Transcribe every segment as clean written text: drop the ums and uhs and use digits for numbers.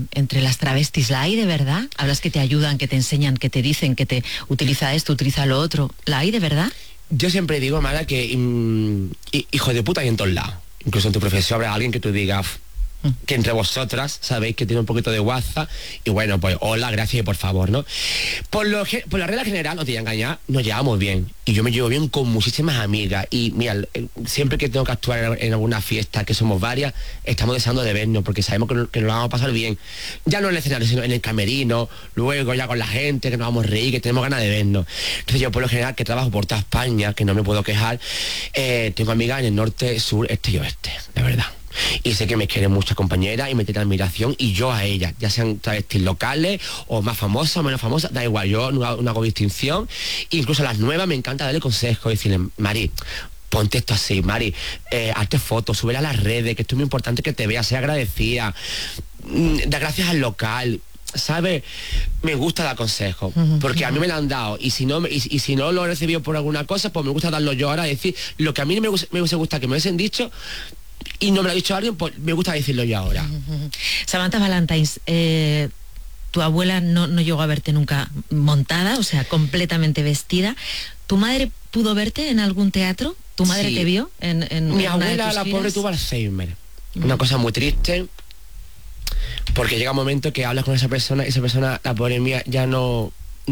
entre las travestis, ¿la hay de verdad? Hablas que te ayudan, que te enseñan, que te dicen, que te utiliza esto, utiliza lo otro. ¿La hay de verdad? Yo siempre digo, Mara, que hijo de puta hay en todos lados. Incluso en tu profesión habrá alguien que tú digas que entre vosotras sabéis que tiene un poquito de WhatsApp y bueno, pues hola, gracias y por favor, ¿no? Por la regla general, no te voy a engañar, nos llevamos bien y yo me llevo bien con muchísimas amigas y mira, siempre que tengo que actuar en alguna fiesta, que somos varias, estamos deseando de vernos porque sabemos que nos vamos a pasar bien, ya no en el escenario, sino en el camerino, luego ya con la gente, que nos vamos a reír, que tenemos ganas de vernos. Entonces yo por lo general, que trabajo por toda España, que no me puedo quejar, tengo amigas en el norte, sur, este y oeste, de verdad. Y sé que me quieren muchas compañeras y me tienen admiración y yo a ellas, ya sean travestis locales o más famosas o menos famosas, da igual, yo no hago distinción. Incluso a las nuevas me encanta darle consejos y decirles, Mari, ponte esto así, Mari, hazte fotos, súbela a las redes, que esto es muy importante que te veas, sea agradecida, da gracias al local. ¿Sabes? Me gusta dar consejos porque a mí me lo han dado y si no lo he recibido por alguna cosa, pues me gusta darlo yo ahora, decir lo que a mí me hubiese gustado que me hubiesen dicho y no me lo ha dicho alguien, pues me gusta decirlo yo ahora. Samantha Valentines, tu abuela no llegó a verte nunca montada, o sea, completamente vestida. ¿Tu madre pudo verte en algún teatro? ¿Tu madre te vio en mi abuela, la pobre, tuvo Alzheimer. Una cosa muy triste, porque llega un momento que hablas con esa persona y esa persona, la pobre mía, ya no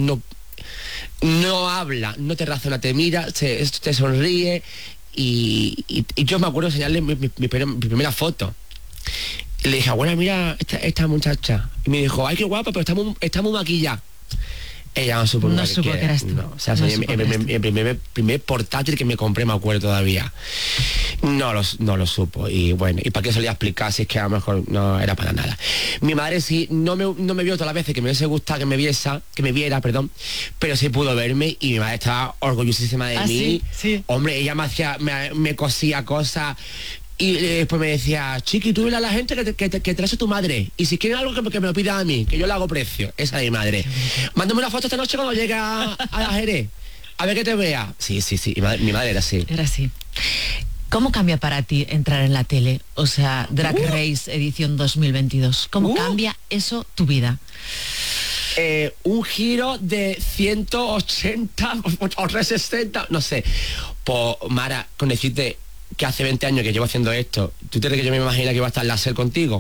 habla, no te razona, te mira, te sonríe. Y yo me acuerdo de enseñarle mi primera foto. Y le dije, abuela, mira esta muchacha. Y me dijo, ay, qué guapa, pero está muy maquillada. Ella no supo que eras tú. No, o sea, el primer portátil que me compré, me acuerdo todavía. No lo supo. Y bueno, ¿y para qué se le iba a explicar si es que a lo mejor no era para nada? Mi madre sí, no me vio todas las veces que me hubiese gustado que me viera, pero sí pudo verme y mi madre estaba orgullosísima de mí. Sí. Hombre, ella me cosía cosas. Y después me decía, chiqui, tú dile a la gente que traes a tu madre. Y si quieren algo que me lo pida a mí, que yo le hago precio. Esa es mi madre. Mándame una foto esta noche cuando llegue a la Jerez. A ver que te vea. Sí. Mi madre era así. Era así. ¿Cómo cambia para ti entrar en la tele? O sea, Drag Race edición 2022. ¿Cómo cambia eso tu vida? Un giro de 180 o 360, no sé. Pues, Mara, con decirte que hace 20 años que llevo haciendo esto, ¿tú te crees que yo me imagino que iba a estar en la SER contigo?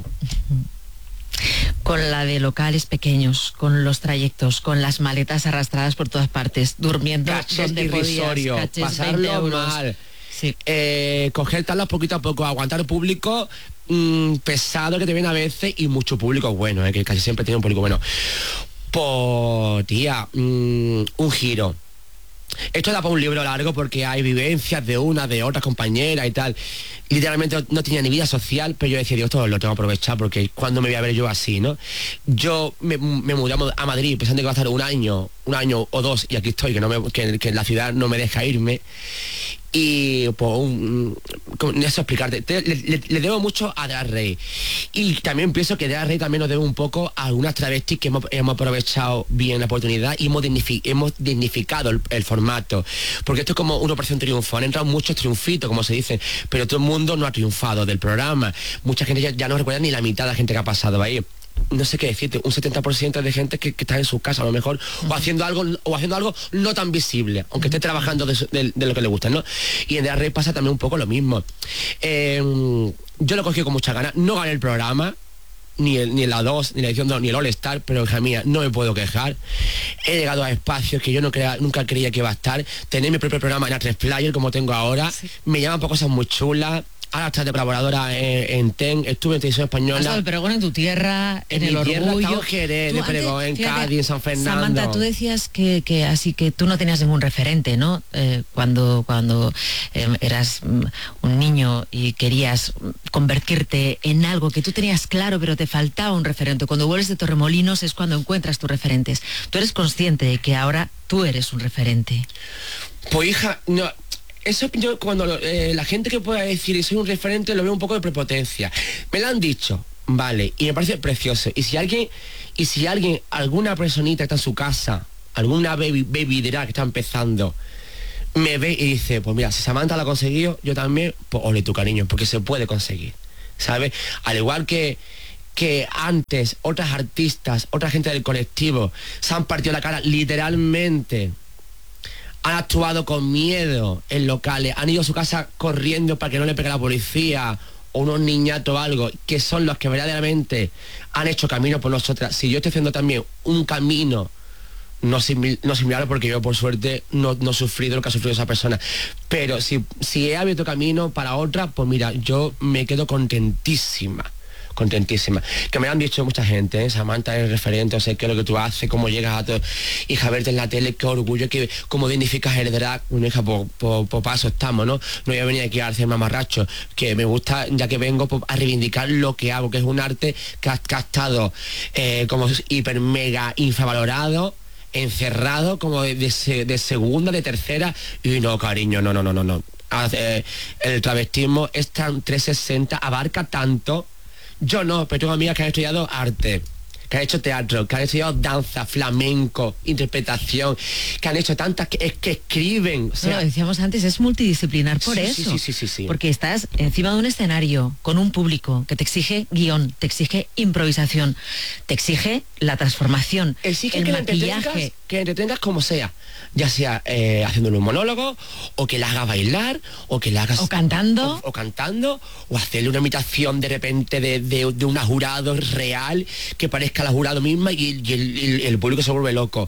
Con la de locales pequeños, con los trayectos, con las maletas arrastradas por todas partes, durmiendo donde irrisorio, podías, pasarlo mal, sí. Coger tablas poquito a poco, aguantar público pesado que te viene a veces y mucho público bueno, que casi siempre tiene un público bueno. Pues, tía, un giro. Esto da para un libro largo porque hay vivencias de una, de otras compañeras y tal. Literalmente no tenía ni vida social, pero yo decía, Dios, todo lo tengo que aprovechar porque cuando me voy a ver yo así, ¿no? Yo me mudé a Madrid pensando que iba a estar un año o dos y aquí estoy, que la ciudad no me deja irme. Y pues eso explicarte, le debo mucho a Drag Race y también pienso que Drag Race también nos debe un poco a algunas travestis que hemos aprovechado bien la oportunidad y hemos dignificado el formato, porque esto es como una operación triunfo, han entrado muchos triunfitos como se dice, pero todo el mundo no ha triunfado del programa, mucha gente ya no recuerda ni la mitad de la gente que ha pasado ahí. No sé qué decirte, un 70% de gente que está en su casa a lo mejor, o haciendo algo no tan visible, aunque esté trabajando de lo que le gusta, ¿no? Y en Drag Race pasa también un poco lo mismo. Yo lo cogí con muchas ganas, no gané el programa, ni la 2, ni la edición 2, ni el All Star, pero hija mía, no me puedo quejar. He llegado a espacios que yo nunca creía que iba a estar. Tener mi propio programa en A3 Player, como tengo ahora, me llaman por cosas muy chulas. Ahora estás de colaboradora en TEN, estuve en Televisión Española. Has dado el pregón en tu tierra, en el Orgullo. En Jerez, de pregón, en Cádiz, en San Fernando. Samantha, tú decías que así que tú no tenías ningún referente, ¿no? Cuando eras un niño y querías convertirte en algo que tú tenías claro, pero te faltaba un referente. Cuando vuelves de Torremolinos es cuando encuentras tus referentes. Tú eres consciente de que ahora tú eres un referente. Pues hija, no. Eso yo cuando la gente que pueda decir soy un referente lo veo un poco de prepotencia. Me lo han dicho, vale, y me parece precioso. Y si alguien, alguna personita que está en su casa, alguna baby drag que está empezando, me ve y dice, pues mira, si Samantha lo ha conseguido, yo también, pues ole tu cariño, porque se puede conseguir, ¿sabes? Al igual que que antes otras artistas, otra gente del colectivo se han partido la cara literalmente, han actuado con miedo en locales, han ido a su casa corriendo para que no le pegue la policía o unos niñatos o algo, que son los que verdaderamente han hecho camino por nosotras. Si yo estoy haciendo también un camino no similar, porque yo por suerte no he sufrido lo que ha sufrido esa persona, pero si he abierto camino para otra, pues mira, yo me quedo contentísima, que me han dicho mucha gente, Samantha es referente, o sé qué es lo que tú haces, cómo llegas a todo, hija, verte en la tele, qué orgullo, que cómo dignificas el drag. Una hija, por paso estamos, ¿no? No voy a venir aquí a hacer mamarracho, que me gusta, ya que vengo a reivindicar lo que hago, que es un arte que ha estado como hiper mega infravalorado, encerrado como de segunda, de tercera, y no, cariño, no. El travestismo es tan 360, abarca tanto. Yo no, pero tengo amigas que han estudiado arte, que han hecho teatro, que han estudiado danza, flamenco, interpretación, que han hecho tantas que escriben. O sea, lo decíamos antes, es multidisciplinar por eso. Sí. Porque estás encima de un escenario con un público que te exige guión, te exige improvisación, te exige la transformación, exige el que maquillaje. Que entretengas como sea, ya sea haciéndole un monólogo, o que la hagas bailar, o que la hagas... O cantando. O cantando, o hacerle una imitación de repente de una jurado real, que parezca la jurado misma y el público se vuelve loco.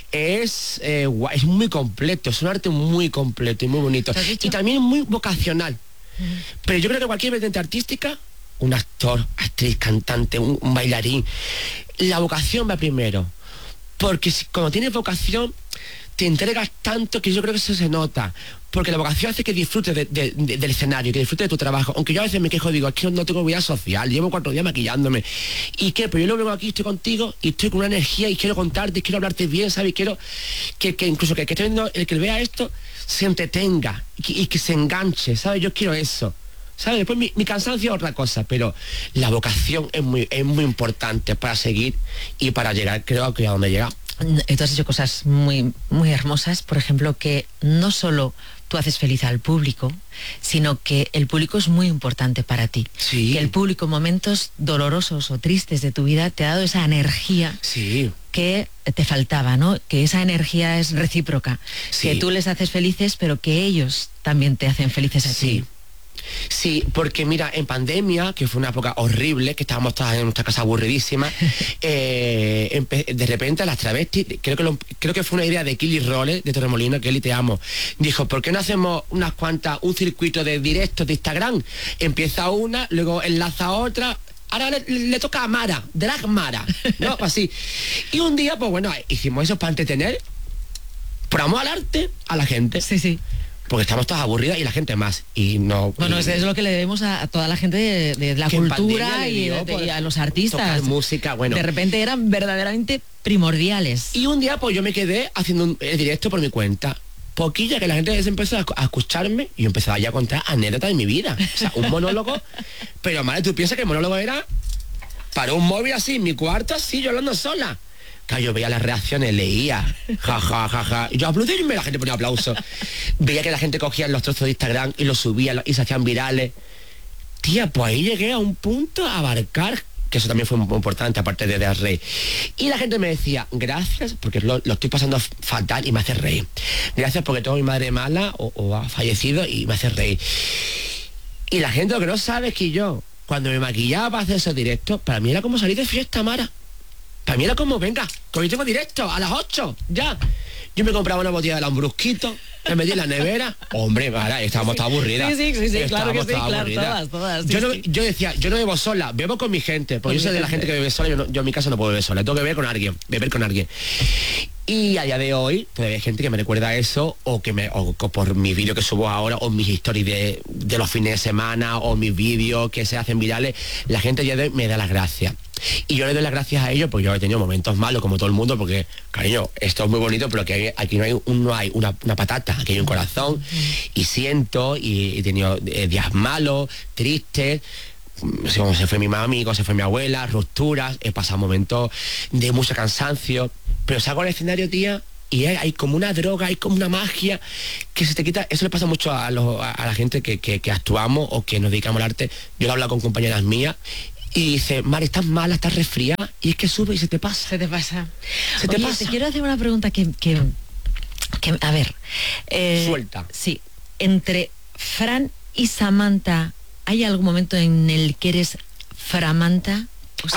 Es muy completo, es un arte muy completo y muy bonito. Y también muy vocacional. Pero yo creo que cualquier vertiente artística, un actor, actriz, cantante, un bailarín, la vocación va primero. Porque cuando tienes vocación, te entregas tanto que yo creo que eso se nota. Porque la vocación hace que disfrutes del escenario, que disfrutes de tu trabajo. Aunque yo a veces me quejo y digo, es que no tengo vida social, llevo 4 días maquillándome. ¿Y qué? Pues yo lo vengo aquí, estoy contigo y estoy con una energía y quiero contarte, y quiero hablarte bien, ¿sabes? Y quiero que incluso que esté viendo, el que vea esto se entretenga y que se enganche, ¿sabes? Yo quiero eso. ¿Sabes? Después mi cansancio es otra cosa, pero la vocación es muy importante para seguir y para llegar, creo que a donde llega. Tú has hecho cosas muy, muy hermosas, por ejemplo, que no solo tú haces feliz al público, sino que el público es muy importante para ti. Sí. Que el público en momentos dolorosos o tristes de tu vida te ha dado esa energía. Sí. Que te faltaba, ¿no? Que esa energía es recíproca. Sí. Que tú les haces felices, pero que ellos también te hacen felices a ti. Sí, porque mira, en pandemia, que fue una época horrible, que estábamos todas en nuestra casa aburridísimas, de repente las travestis, creo que fue una idea de Kelly Rolle, de Torremolinos, Kelly, te amo, dijo, ¿por qué no hacemos un circuito de directos de Instagram? Empieza una, luego enlaza otra, ahora le toca a Mara, Drag Mara, ¿no? Así. Y un día, pues bueno, hicimos eso para entretener, por amor al arte, a la gente. Sí. Porque estamos todas aburridas y la gente más. Y no. Bueno, es lo que le debemos a toda la gente de la cultura y a los artistas. Tocar música, bueno. De repente eran verdaderamente primordiales. Y un día, pues yo me quedé haciendo el directo por mi cuenta. Poquilla que la gente se empezó a escucharme y yo empezaba ya a contar anécdotas de mi vida. O sea, un monólogo. Pero madre, tú piensas que el monólogo era para un móvil así, en mi cuarto, así, yo hablando sola. Claro, yo veía las reacciones, leía, ja. Y yo aplaudirme, la gente ponía aplausos. Veía que la gente cogía los trozos de Instagram y los subía y se hacían virales. Tía, pues ahí llegué a un punto a abarcar, que eso también fue muy importante, aparte de dar reír. Y la gente me decía, gracias, porque lo estoy pasando fatal y me hace reír. Gracias porque tengo a mi madre mala o ha fallecido y me hace reír. Y la gente lo que no sabe es que yo, cuando me maquillaba para hacer esos directos, para mí era como salir de fiesta, Mara. Para mí era como, venga, que hoy tengo directo, a las 8, ya. Yo me compraba una botella de Lambrusquito, me metí en la nevera. Hombre, Mara, estábamos todas aburridas. Sí, claro que sí, claro, todas. Yo decía, yo no bebo sola, bebo con mi gente, porque yo soy de la gente que bebe sola, yo en mi casa no puedo beber sola, tengo que beber con alguien. Y a día de hoy todavía hay gente que me recuerda eso, o por mis vídeos que subo ahora, o mis stories de los fines de semana, o mis vídeos que se hacen virales, la gente ya me da las gracias. Y yo le doy las gracias a ellos porque yo he tenido momentos malos como todo el mundo, porque, cariño, esto es muy bonito, pero que aquí no hay una patata, aquí hay un corazón, y siento, y he tenido días malos, tristes, como se fue mi mami, como se fue mi abuela, rupturas, he pasado momentos de mucho cansancio, pero salgo al escenario, tía, y hay como una droga, hay como una magia que se te quita. Eso le pasa mucho a la gente que actuamos o que nos dedicamos al arte. Yo lo he hablado con compañeras mías y dice, Mari, estás mala, estás resfriada, y es que sube y se te pasa. Se te pasa. Se te Oye, pasa. te quiero hacer una pregunta que a ver. Suelta. Sí. Entre Fran y Samantha, ¿hay algún momento en el que eres Framanta? O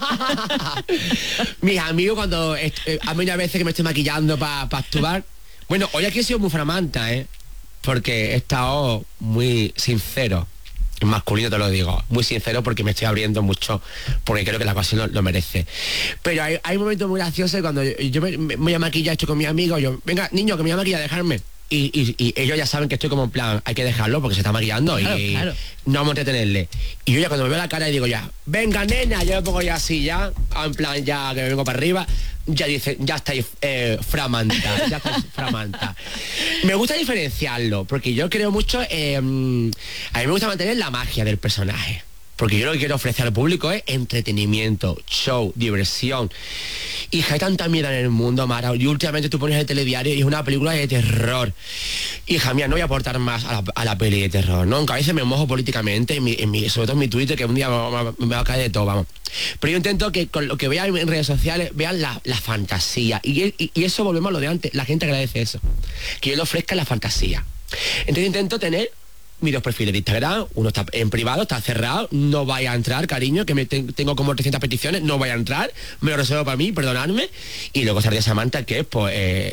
sea, Mis amigos cuando a mí a veces que me estoy maquillando para actuar. Bueno, hoy aquí he sido muy framanta, porque he estado muy sincero. En masculino te lo digo, muy sincero porque me estoy abriendo mucho, porque creo que la ocasión lo merece. Pero hay momentos muy graciosos cuando yo me voy a maquillar, estoy con mis amigos, yo, venga, niño, que me voy a maquillar, dejarme. Y ellos ya saben que estoy como en plan, hay que dejarlo porque se está maquillando y claro. no vamos a entretenerle. Y yo ya cuando me veo la cara y digo ya, venga nena, yo me pongo ya así ya, en plan ya que me vengo para arriba, ya dice, ya estáis framanta, ya estáis framanta. Me gusta diferenciarlo, porque yo creo mucho, a mí me gusta mantener la magia del personaje. Porque yo lo que quiero ofrecer al público es entretenimiento, show, diversión. Y hay tanta mierda en el mundo, Mara. Y últimamente tú pones el telediario y es una película de terror. Hija mía, no voy a aportar más a la peli de terror, ¿no? Aunque a veces me mojo políticamente, sobre todo en mi Twitter, que un día me va a caer de todo, vamos. Pero yo intento que con lo que vean en redes sociales vean la fantasía. Y eso volvemos a lo de antes. La gente agradece eso. Que yo le ofrezca la fantasía. Entonces intento tener mis dos perfiles de Instagram, uno está en privado, está cerrado, no vaya a entrar, cariño, que tengo como 300 peticiones, no vaya a entrar, me lo reservo para mí, perdonadme, y luego estaría Samantha, que es pues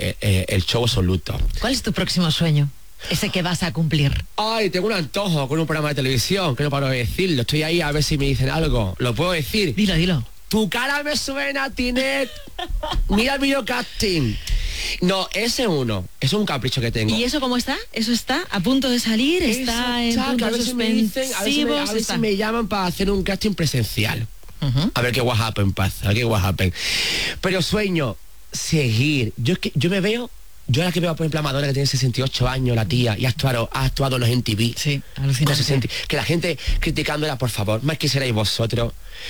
el show absoluto. ¿Cuál es tu próximo sueño? Ese que vas a cumplir. Ay, tengo un antojo con un programa de televisión, que no paro de decirlo, estoy ahí a ver si me dicen algo, ¿lo puedo decir? Dilo. Tu cara me suena, Tinet. Mira el videocasting. No, ese uno, es un capricho que tengo. ¿Y eso cómo está? ¿Eso está a punto de salir? ¿Está en que a puntos ver si me dicen, suspensivos? a ver si me llaman para hacer un casting presencial. A ver qué what happen pasa, a ver qué what happen. Pero sueño seguir. Yo me veo, yo ahora que veo por ejemplo a Madonna, que tiene 68 años, la tía, y ha actuado en los MTV. Sí, alucinante. Que la gente criticándola, por favor, más quisierais vosotros.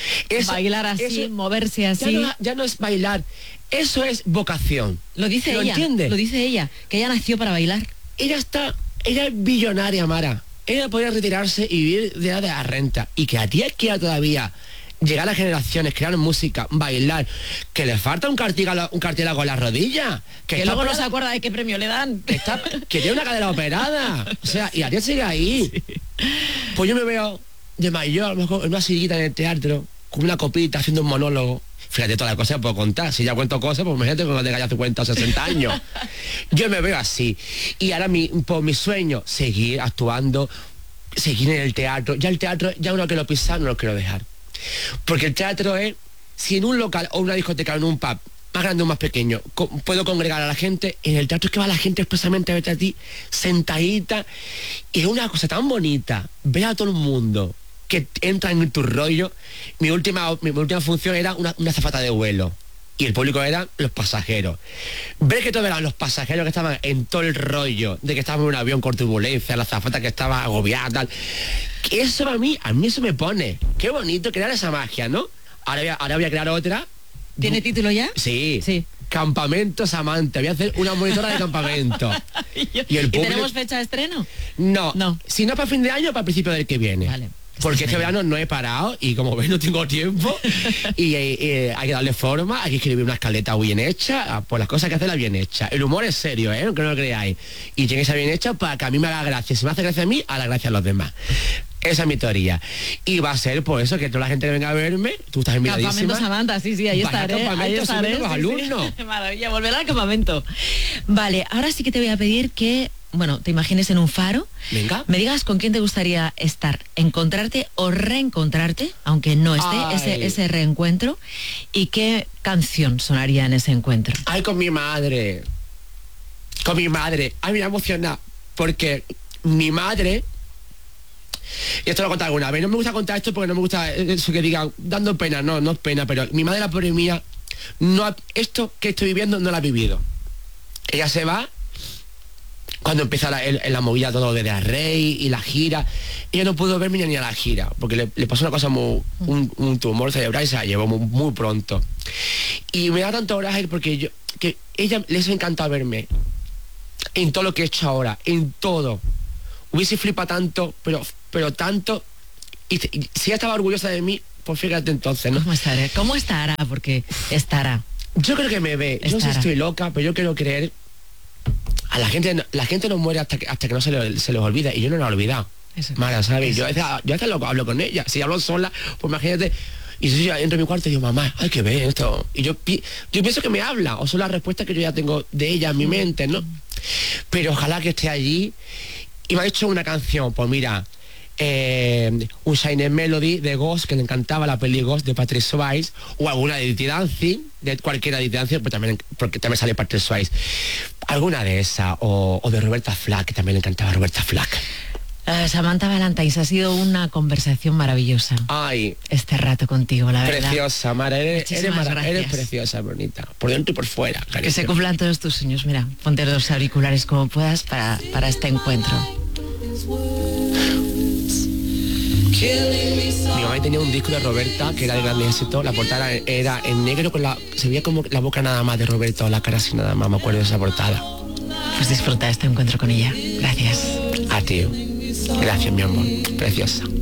Bailar así, moverse así. Ya no es bailar, eso es vocación. Lo dice ¿Lo ella. entiendes? Lo dice ella, que ella nació para bailar. Ella es billonaria, Mara. Ella podría retirarse y vivir de la renta. Y que a ti quiera todavía llegar a generaciones, crear música, bailar, que le falta un cartílago en la rodilla. Que luego no se acuerda de qué premio le dan. Que tiene una cadera operada. O sea, y a ti sigue ahí. Sí. Pues yo me veo de mayor, a lo mejor en una sillita en el teatro, con una copita, haciendo un monólogo. Fíjate, todas las cosas que puedo contar. Si ya cuento cosas, pues imagínate cuando tenga ya 50 o 60 años. Yo me veo así. Y ahora mi sueño, seguir actuando, seguir en el teatro. Ya el teatro, ya uno que lo pisa, no lo quiero dejar. Porque el teatro es, si en un local o una discoteca o en un pub, más grande o más pequeño, puedo congregar a la gente, en el teatro es que va la gente expresamente a verte a ti, sentadita. Y es una cosa tan bonita, ver a todo el mundo que entra en tu rollo. Mi última función era una azafata de vuelo y el público eran los pasajeros. Ver que todos eran los pasajeros que estaban en todo el rollo de que estábamos en un avión con turbulencia, la azafata que estaba agobiada, tal. Eso a mí eso me pone. Qué bonito crear esa magia, ¿no? Ahora voy a crear otra. ¿Tiene título ya? Sí. Campamento Samantha. Voy a hacer una monitora de campamento. ¿Y tenemos fecha de estreno? No. Si no para fin de año, para principio del que viene. Vale. Porque este verano no he parado y como ves no tengo tiempo y hay que darle forma, hay que escribir una escaleta bien hecha, pues las cosas hay que hacerlas bien hechas. El humor es serio, aunque no lo creáis. Y tiene que ser bien hecha para que a mí me haga gracia. Si me hace gracia a mí, a la gracia a los demás. Esa es mi teoría. Y va a ser por eso que toda la gente que venga a verme, tú estás invitadísima. Campamento Samantha, sí, ahí estaré. Ahí estaré. Los alumnos. Maravilla, volver al campamento. Vale, ahora sí que te voy a pedir que, bueno, te imagines en un faro. Venga. Me digas con quién te gustaría estar, encontrarte o reencontrarte, aunque no esté ese reencuentro, y qué canción sonaría en ese encuentro. Ay, con mi madre. Ay, me emociona porque mi madre. Y esto lo he contado alguna vez. No me gusta contar esto porque no me gusta eso que digan dando pena. No es pena, pero mi madre, la pobre mía, esto que estoy viviendo no lo ha vivido. Ella se va cuando empieza la movida todo de la Rey y la gira. Ella no pudo verme ni a la gira porque le pasó una cosa un tumor cerebral y se la llevó muy pronto. Y me da tanto coraje porque que ella les ha encantado verme en todo lo que he hecho ahora, en todo. Hubiese flipado tanto, pero tanto. Y si ella estaba orgullosa de mí, Pues fíjate entonces, ¿no? ¿Cómo estará? ¿Cómo estará? Porque estará. Yo creo que me ve. Yo no sé si estoy loca, pero yo quiero creer. A la gente no muere hasta que no se les olvida. Y yo no lo he olvidado. Mara, ¿sabes? Yo a veces hablo con ella. Si hablo sola, pues imagínate. Y si yo entro en mi cuarto y digo, mamá, hay que ver esto. Y yo pienso que me habla. O son las respuestas que yo ya tengo de ella en mi mente, ¿no? Pero ojalá que esté allí. Y me ha hecho una canción, pues mira, un Shining Melody de Ghost, que le encantaba la peli Ghost de Patrick Swayze, o alguna de Dirty Dancing, de cualquiera de Dirty Dancing, porque también sale Patrick Swayze. Alguna de esas, o de Roberta Flack, que también le encantaba Roberta Flack. Samantha Valentines, ha sido una conversación maravillosa. Ay, este rato contigo, la verdad. Preciosa, Mara, eres preciosa, bonita, por dentro y por fuera. Cariño. Que se cumplan todos tus sueños. Mira, ponte los auriculares como puedas para este encuentro. Mi mamá tenía un disco de Roberta que era de gran éxito. La portada era en negro, se veía como la boca nada más de Roberta, o la cara así nada más, me acuerdo de esa portada. Pues disfruta este encuentro con ella. Gracias. A ti. Gracias, mi amor. Preciosa.